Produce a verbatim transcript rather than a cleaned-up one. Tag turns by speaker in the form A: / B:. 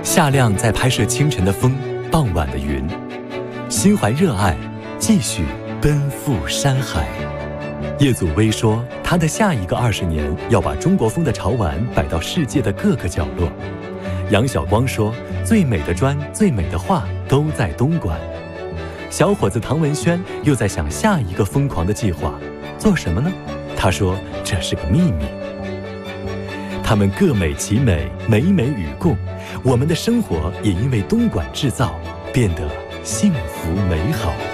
A: 夏亮在拍摄清晨的风，傍晚的云，心怀热爱，继续奔赴山海。叶祖威说，他的下一个二十年要把中国风的潮玩摆到世界的各个角落。杨晓光说，最美的砖，最美的画都在东莞。小伙子唐文轩又在想下一个疯狂的计划，做什么呢？他说，这是个秘密。他们各美其美，美美与共，我们的生活也因为东莞制造变得幸福美好。